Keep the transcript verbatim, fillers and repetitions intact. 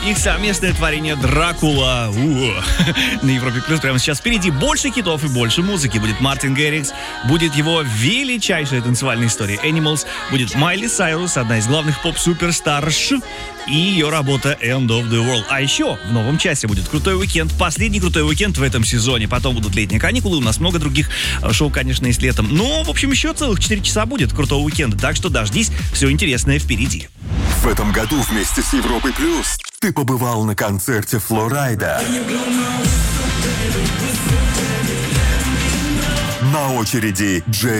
их совместное творение «Дракула». У-у-у. На Европе Плюс прямо сейчас впереди больше хитов и больше музыки. Будет Мартин Гэррикс, будет его величайшая танцевальная история «Animals», будет Майли Сайрус, одна из главных поп-суперстарш, и ее работа «End of the World». А еще в новом часе будет крутой уикенд, последний крутой уикенд в этом сезоне. Потом будут летние каникулы, у нас много других шоу, конечно, есть летом. Но, в общем, еще целых четыре часа будет крутого уикенда, так что дождись, все интересное впереди. В этом году вместе с Европой Плюс ты побывал на концерте Флорайда. На очереди Джей